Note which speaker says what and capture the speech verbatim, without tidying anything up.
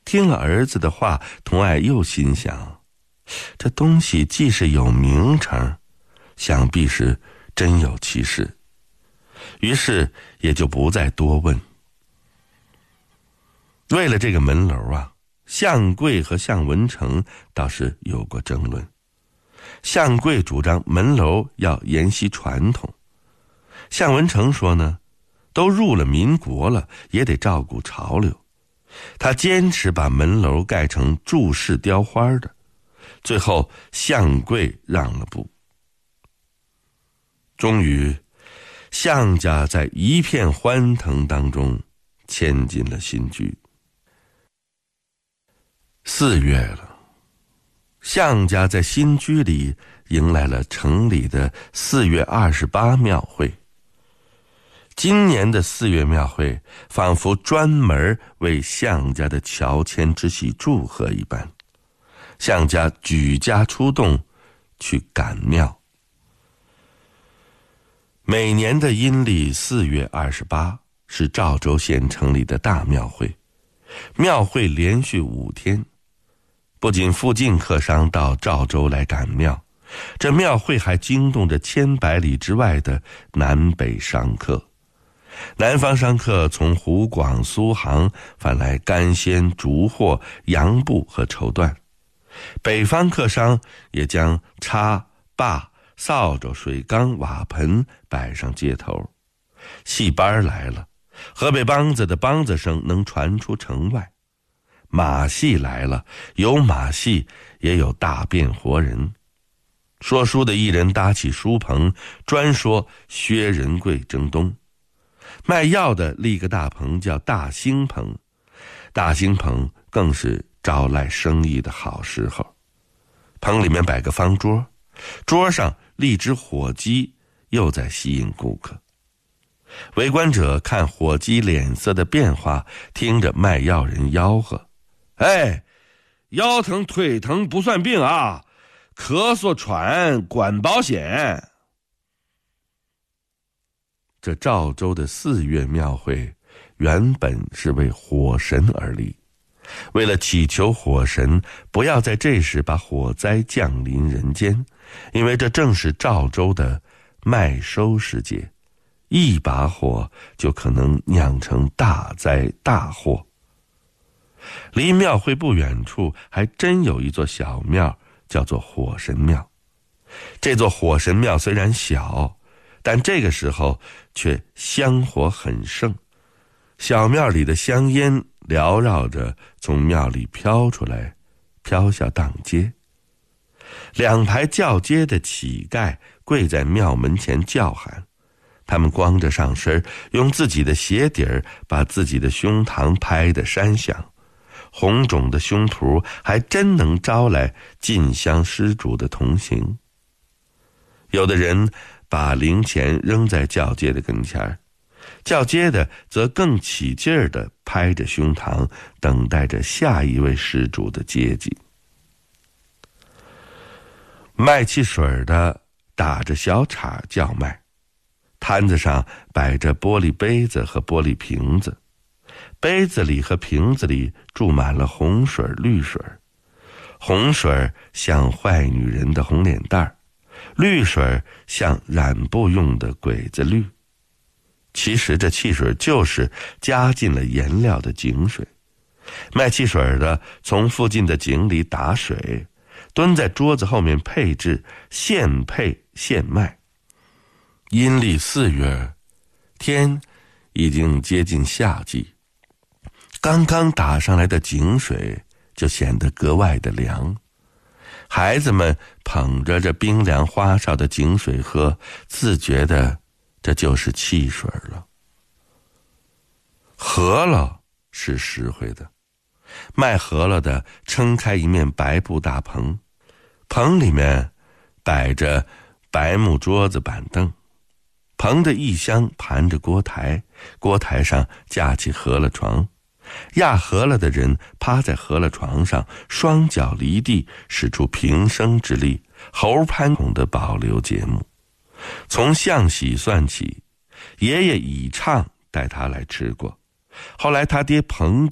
Speaker 1: 听了儿子的话，童爱又心想，这东西既是有名称，想必是真有其事，于是也就不再多问。为了这个门楼啊，向贵和向文成倒是有过争论。向贵主张门楼要沿袭传统，向文成说呢，都入了民国了，也得照顾潮流。他坚持把门楼盖成柱式雕花的，最后向贵让了步。终于，向家在一片欢腾当中迁进了新居。四月了，向家在新居里迎来了城里的四月二十八庙会。今年的四月庙会仿佛专门为向家的乔迁之喜祝贺一般，向家举家出动去赶庙。每年的阴历四月二十八是赵州县城里的大庙会，庙会连续五天，不仅附近客商到赵州来赶庙，这庙会还惊动着千百里之外的南北商客。南方商客从湖广苏杭贩来干鲜、竹货、洋布和绸缎，北方客商也将叉、把、扫帚、水缸、瓦盆摆上街头。戏班来了，河北梆子的梆子声能传出城外。马戏来了，有马戏也有大变活人。说书的艺人搭起书棚，专说薛仁贵征东。卖药的立个大棚叫大兴棚，大兴棚更是招来生意的好时候。棚里面摆个方桌，桌上立只火鸡，又在吸引顾客。围观者看火鸡脸色的变化，听着卖药人吆喝，哎，腰疼腿疼不算病啊，咳嗽喘管保险。这赵州的四月庙会原本是为火神而立，为了祈求火神不要在这时把火灾降临人间，因为这正是赵州的麦收时节，一把火就可能酿成大灾大祸。离庙会不远处还真有一座小庙，叫做火神庙。这座火神庙虽然小，但这个时候却香火很盛，小庙里的香烟缭绕着从庙里飘出来，飘下当街。两排叫街的乞丐跪在庙门前叫喊，他们光着上身，用自己的鞋底儿把自己的胸膛拍得山响，红肿的胸脯还真能招来进香施主的同行。有的人把零钱扔在叫街的跟前，叫街的则更起劲儿地拍着胸膛，等待着下一位施主的接济。卖汽水的打着小岔叫卖，摊子上摆着玻璃杯子和玻璃瓶子，杯子里和瓶子里注满了红水绿水，红水像坏女人的红脸蛋儿，绿水像染布用的鬼子绿。其实这汽水就是加进了颜料的井水。卖汽水的从附近的井里打水，蹲在桌子后面配置，现配现卖。阴历四月，天已经接近夏季，刚刚打上来的井水就显得格外的凉。孩子们捧着这冰凉花哨的井水喝，自觉的这就是汽水了。饸饹是实惠的，卖饸饹的撑开一面白布大棚，棚里面摆着白木桌子板凳，棚的一厢盘着锅台，锅台上架起饸饹床，压饸饹的人趴在饸饹床上，双脚离地，使出平生之力，猴攀孔的保留节目。从向喜算起，爷爷以畅带他来吃过，后来他爹彭